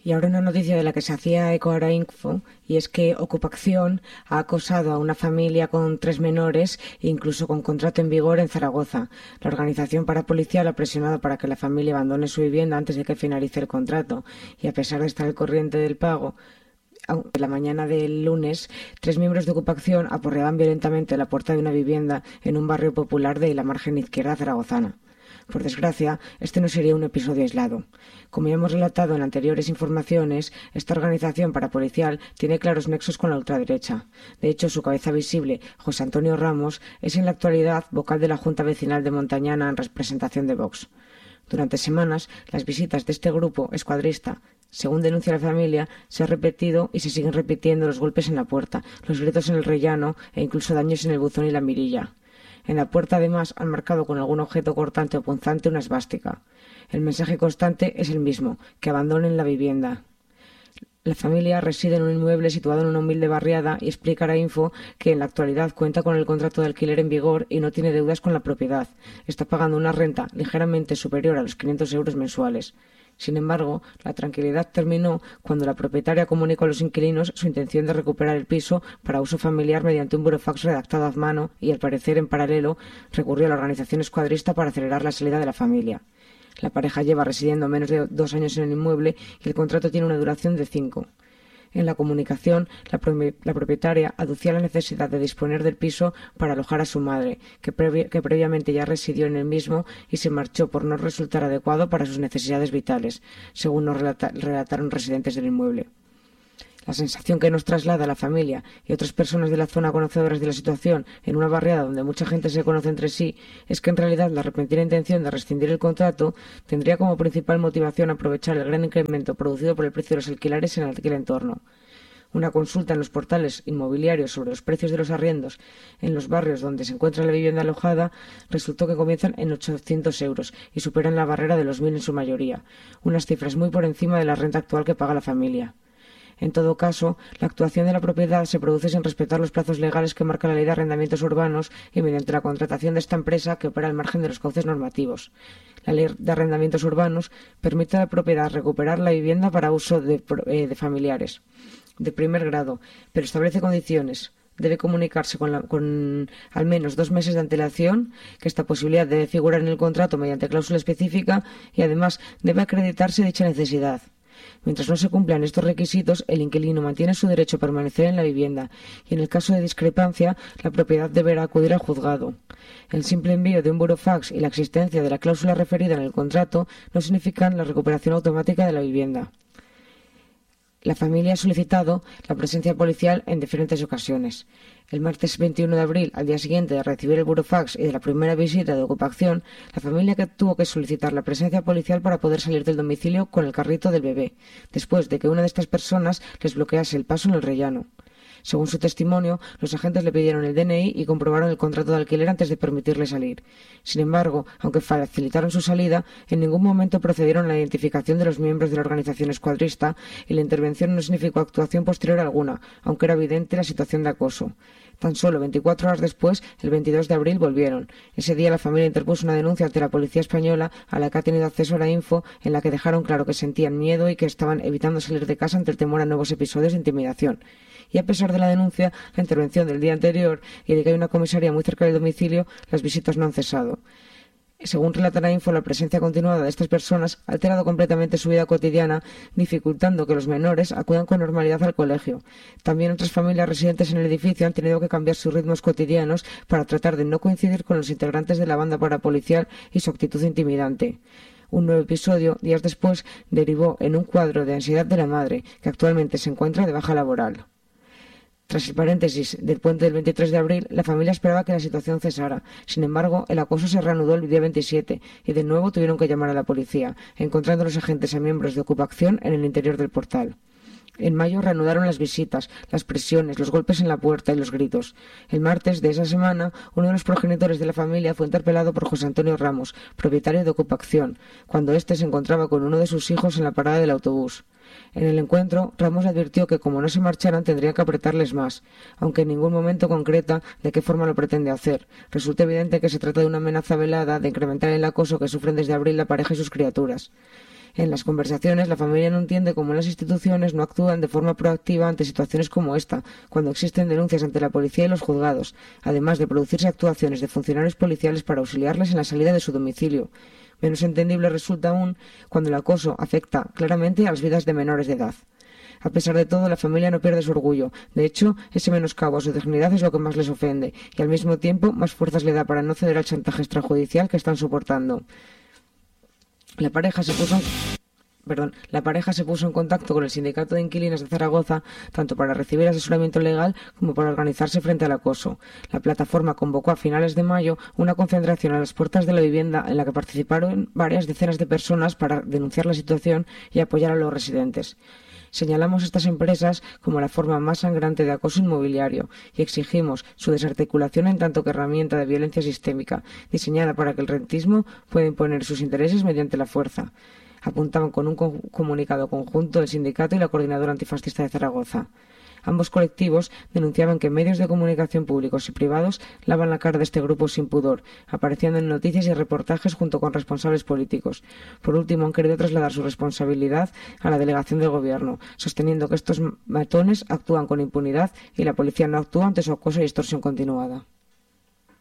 Y ahora una noticia de la que se hacía eco ahora Info, y es que Ocupación ha acosado a una familia con 3 menores, incluso con contrato en vigor en Zaragoza. La organización parapolicial ha presionado para que la familia abandone su vivienda antes de que finalice el contrato, y a pesar de estar al corriente del pago, aunque la mañana del lunes, 3 miembros de Ocupación aporreaban violentamente la puerta de una vivienda en un barrio popular de la margen izquierda zaragozana. Por desgracia, este no sería un episodio aislado. Como ya hemos relatado en anteriores informaciones, esta organización parapolicial tiene claros nexos con la ultraderecha. De hecho, su cabeza visible, José Antonio Ramos, es en la actualidad vocal de la Junta Vecinal de Montañana en representación de Vox. Durante semanas, las visitas de este grupo escuadrista, según denuncia la familia, se han repetido y se siguen repitiendo los golpes en la puerta, los gritos en el rellano e incluso daños en el buzón y la mirilla. En la puerta, además, han marcado con algún objeto cortante o punzante una esvástica. El mensaje constante es el mismo, que abandonen la vivienda. La familia reside en un inmueble situado en una humilde barriada y explica a Info que en la actualidad cuenta con el contrato de alquiler en vigor y no tiene deudas con la propiedad. Está pagando una renta ligeramente superior a los 500 euros mensuales. Sin embargo, la tranquilidad terminó cuando la propietaria comunicó a los inquilinos su intención de recuperar el piso para uso familiar mediante un burofax redactado a mano y, al parecer, en paralelo, recurrió a la organización escuadrista para acelerar la salida de la familia. La pareja lleva residiendo menos de 2 años en el inmueble y el contrato tiene una duración de 5. En la comunicación, la propietaria aducía la necesidad de disponer del piso para alojar a su madre, que previamente ya residió en el mismo y se marchó por no resultar adecuado para sus necesidades vitales, según nos relataron residentes del inmueble. La sensación que nos traslada la familia y otras personas de la zona conocedoras de la situación en una barriada donde mucha gente se conoce entre sí es que en realidad la repentina intención de rescindir el contrato tendría como principal motivación aprovechar el gran incremento producido por el precio de los alquileres en aquel entorno. Una consulta en los portales inmobiliarios sobre los precios de los arriendos en los barrios donde se encuentra la vivienda alojada resultó que comienzan en 800 euros y superan la barrera de los 1.000 en su mayoría, unas cifras muy por encima de la renta actual que paga la familia. En todo caso, la actuación de la propiedad se produce sin respetar los plazos legales que marca la Ley de Arrendamientos Urbanos y mediante la contratación de esta empresa que opera al margen de los cauces normativos. La Ley de Arrendamientos Urbanos permite a la propiedad recuperar la vivienda para uso de familiares de primer grado, pero establece condiciones. Debe comunicarse con al menos 2 meses de antelación, que esta posibilidad debe figurar en el contrato mediante cláusula específica y además debe acreditarse dicha necesidad. Mientras no se cumplan estos requisitos, el inquilino mantiene su derecho a permanecer en la vivienda y, en el caso de discrepancia, la propiedad deberá acudir al juzgado. El simple envío de un burofax y la existencia de la cláusula referida en el contrato no significan la recuperación automática de la vivienda. La familia ha solicitado la presencia policial en diferentes ocasiones. El martes 21 de abril, al día siguiente de recibir el burofax y de la primera visita de Ocupación, la familia tuvo que solicitar la presencia policial para poder salir del domicilio con el carrito del bebé, después de que una de estas personas les bloquease el paso en el rellano. Según su testimonio, los agentes le pidieron el DNI y comprobaron el contrato de alquiler antes de permitirle salir. Sin embargo, aunque facilitaron su salida, en ningún momento procedieron a la identificación de los miembros de la organización escuadrista y la intervención no significó actuación posterior alguna, aunque era evidente la situación de acoso. Tan solo 24 horas después, el 22 de abril, volvieron. Ese día la familia interpuso una denuncia ante la policía española, a la que ha tenido acceso a la Info, en la que dejaron claro que sentían miedo y que estaban evitando salir de casa ante el temor a nuevos episodios de intimidación. Y a pesar de la denuncia, la intervención del día anterior y de que hay una comisaría muy cerca del domicilio, las visitas no han cesado. Según relata la Info, la presencia continuada de estas personas ha alterado completamente su vida cotidiana, dificultando que los menores acudan con normalidad al colegio. También otras familias residentes en el edificio han tenido que cambiar sus ritmos cotidianos para tratar de no coincidir con los integrantes de la banda parapolicial y su actitud intimidante. Un nuevo episodio, días después, derivó en un cuadro de ansiedad de la madre, que actualmente se encuentra de baja laboral. Tras el paréntesis del puente del 23 de abril, la familia esperaba que la situación cesara. Sin embargo, el acoso se reanudó el día 27 y de nuevo tuvieron que llamar a la policía, encontrando los agentes a miembros de Ocupación en el interior del portal. En mayo reanudaron las visitas, las presiones, los golpes en la puerta y los gritos. El martes de esa semana, uno de los progenitores de la familia fue interpelado por José Antonio Ramos, propietario de Ocupación, cuando éste se encontraba con uno de sus hijos en la parada del autobús. En el encuentro, Ramos advirtió que como no se marcharan tendría que apretarles más, aunque en ningún momento concreta de qué forma lo pretende hacer. Resulta evidente que se trata de una amenaza velada de incrementar el acoso que sufren desde abril la pareja y sus criaturas. En las conversaciones, la familia no entiende cómo las instituciones no actúan de forma proactiva ante situaciones como esta, cuando existen denuncias ante la policía y los juzgados, además de producirse actuaciones de funcionarios policiales para auxiliarles en la salida de su domicilio. Menos entendible resulta aún cuando el acoso afecta claramente a las vidas de menores de edad. A pesar de todo, la familia no pierde su orgullo. De hecho, ese menoscabo a su dignidad es lo que más les ofende, y al mismo tiempo más fuerzas le da para no ceder al chantaje extrajudicial que están soportando. La pareja se puso en contacto con el Sindicato de Inquilinos de Zaragoza tanto para recibir asesoramiento legal como para organizarse frente al acoso. La plataforma convocó a finales de mayo una concentración a las puertas de la vivienda en la que participaron varias decenas de personas para denunciar la situación y apoyar a los residentes. Señalamos estas empresas como la forma más sangrante de acoso inmobiliario y exigimos su desarticulación en tanto que herramienta de violencia sistémica, diseñada para que el rentismo pueda imponer sus intereses mediante la fuerza. Apuntaban con un comunicado conjunto el sindicato y la coordinadora antifascista de Zaragoza. Ambos colectivos denunciaban que medios de comunicación públicos y privados lavan la cara de este grupo sin pudor, apareciendo en noticias y reportajes junto con responsables políticos. Por último, han querido trasladar su responsabilidad a la delegación del gobierno, sosteniendo que estos matones actúan con impunidad y la policía no actúa ante su acoso y extorsión continuada.